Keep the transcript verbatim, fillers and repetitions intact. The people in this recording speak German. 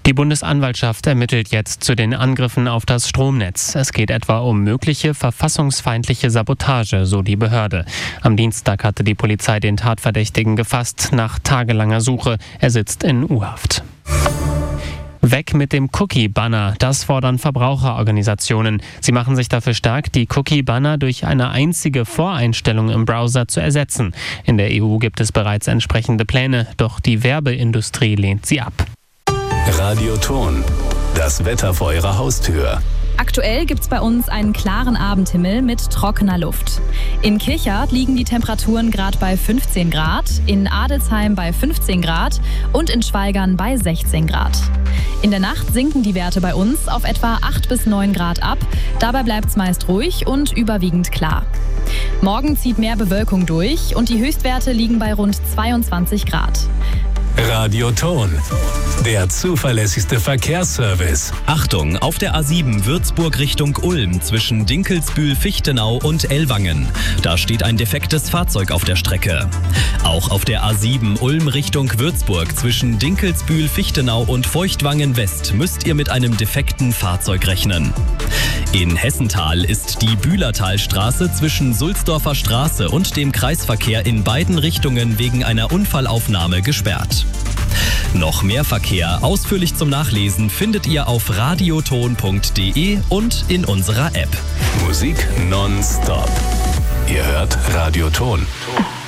Die Bundesanwaltschaft ermittelt jetzt zu den Angriffen auf das Stromnetz. Es geht etwa um mögliche verfassungsfeindliche Sabotage, so die Behörde. Am Dienstag hatte die Polizei den Tatverdächtigen gefasst, nach tagelanger Suche. Er sitzt in U-Haft. Weg mit dem Cookie-Banner, das fordern Verbraucherorganisationen. Sie machen sich dafür stark, die Cookie-Banner durch eine einzige Voreinstellung im Browser zu ersetzen. In der E U gibt es bereits entsprechende Pläne, doch die Werbeindustrie lehnt sie ab. Radioton, das Wetter vor Ihrer Haustür. Aktuell gibt es bei uns einen klaren Abendhimmel mit trockener Luft. In Kirchhardt liegen die Temperaturen gerade bei fünfzehn Grad, in Adelsheim bei fünfzehn Grad und in Schwaigern bei sechzehn Grad. In der Nacht sinken die Werte bei uns auf etwa acht bis neun Grad ab. Dabei bleibt es meist ruhig und überwiegend klar. Morgen zieht mehr Bewölkung durch und die Höchstwerte liegen bei rund zweiundzwanzig Grad. Radioton, der zuverlässigste Verkehrsservice. Achtung, auf der A sieben Würzburg Richtung Ulm zwischen Dinkelsbühl-Fichtenau und Ellwangen. Da steht ein defektes Fahrzeug auf der Strecke. Auch auf der A sieben Ulm Richtung Würzburg zwischen Dinkelsbühl-Fichtenau und Feuchtwangen West müsst ihr mit einem defekten Fahrzeug rechnen. In Hessenthal ist die Bühlertalstraße zwischen Sulzdorfer Straße und dem Kreisverkehr in beiden Richtungen wegen einer Unfallaufnahme gesperrt. Noch mehr Verkehr ausführlich zum Nachlesen findet ihr auf radioton punkt de und in unserer App. Musik nonstop. Ihr hört Radioton.